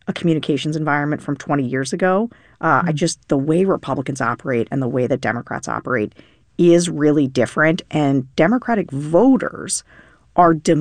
a communications environment from 20 years ago. The way Republicans operate and the way that Democrats operate is really different. And Democratic voters are